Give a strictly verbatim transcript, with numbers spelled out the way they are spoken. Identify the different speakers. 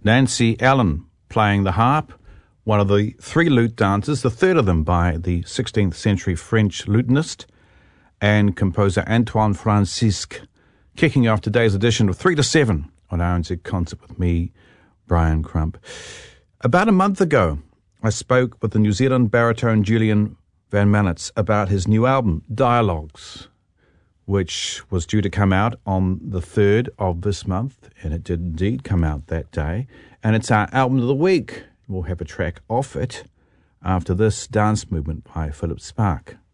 Speaker 1: Nancy Allen playing the harp, one of the three lute dancers, the third of them by the sixteenth century French lutenist and composer Antoine Francisque, kicking off today's edition of three to seven on R N Z Concert with me, Brian Crump. About a month ago, I spoke with the New Zealand baritone Julian Van Mannitz about his new album, Dialogues, which was due to come out on the third of this month, and it did indeed come out that day. And it's our album of the week. We'll have a track off it after this, Dance Movement by Philip Spark.